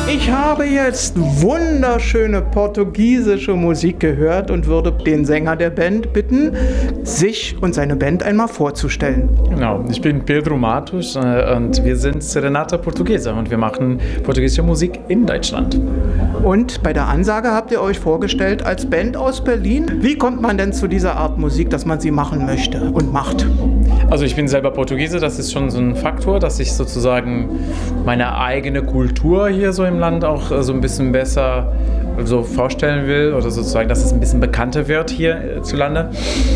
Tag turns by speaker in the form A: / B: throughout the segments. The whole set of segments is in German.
A: Ich habe jetzt wunderschöne portugiesische Musik gehört und würde den Sänger der Band bitten, sich und seine Band einmal vorzustellen.
B: Genau, ich bin Pedro Matos und wir sind Serenata Portuguesa und wir machen portugiesische Musik in Deutschland.
A: Und bei der Ansage habt ihr euch vorgestellt als Band aus Berlin. Wie kommt man denn zu dieser Art Musik, dass man sie machen möchte und macht?
B: Also ich bin selber Portugiese, das ist schon so ein Faktor, dass ich sozusagen meine eigene Kultur hier so im Land auch so ein bisschen besser so vorstellen will oder sozusagen, dass es ein bisschen bekannter wird hier zu Lande.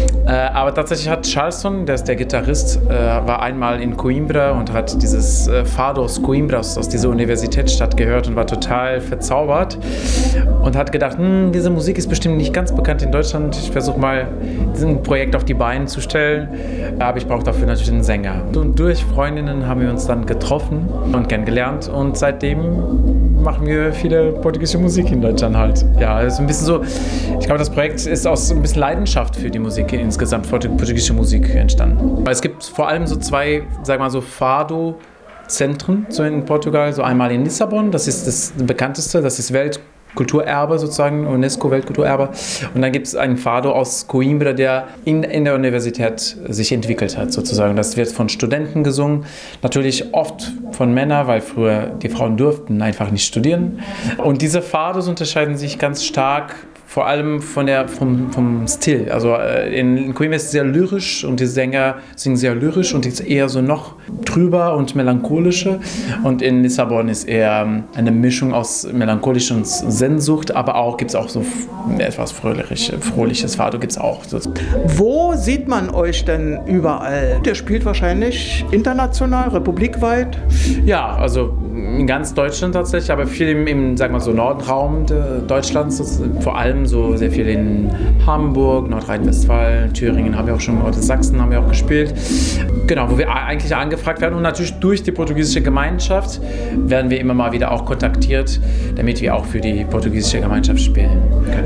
B: Aber tatsächlich hat Charleston, der ist der Gitarrist, war einmal in Coimbra und hat dieses Fado aus Coimbra, aus dieser Universitätsstadt gehört und war total verzaubert und hat gedacht, diese Musik ist bestimmt nicht ganz bekannt in Deutschland. Ich versuche mal, diesen Projekt auf die Beine zu stellen, aber ich brauche dafür natürlich einen Sänger. Und durch Freundinnen haben wir uns dann getroffen und kennengelernt und seitdem machen wir viele portugiesische Musik in Deutschland halt. Ja, es ist ein bisschen so, ich glaube, das Projekt ist aus ein bisschen Leidenschaft für die Musik insgesamt, portugiesische Musik entstanden. Weil es gibt vor allem so zwei, sagen wir mal so, Fado-Zentren so in Portugal, so einmal in Lissabon, das ist das bekannteste, das ist Weltkulturerbe sozusagen, UNESCO-Weltkulturerbe. Und dann gibt es einen Fado aus Coimbra, der in der Universität sich entwickelt hat sozusagen. Das wird von Studenten gesungen, natürlich oft von Männern, weil früher die Frauen durften einfach nicht studieren. Und diese Fados unterscheiden sich ganz stark, vor allem vom Stil. Also in Coimbra ist es sehr lyrisch und die Sänger singen sehr lyrisch und ist eher so noch trüber und melancholischer. Und in Lissabon ist eher eine Mischung aus melancholisch und Sehnsucht, aber auch gibt es auch so etwas fröhliches Fado gibt es auch.
A: Wo sieht man euch denn überall? Der spielt wahrscheinlich international, republikweit?
B: Ja, also in ganz Deutschland tatsächlich, aber viel im sagen wir so, Nordraum Deutschlands, vor allem so sehr viel in Hamburg, Nordrhein-Westfalen, Thüringen haben wir auch schon, oder Sachsen haben wir auch gespielt. Genau, wo wir eigentlich angefragt werden und natürlich durch die portugiesische Gemeinschaft werden wir immer mal wieder auch kontaktiert, damit wir auch für die portugiesische Gemeinschaft spielen können.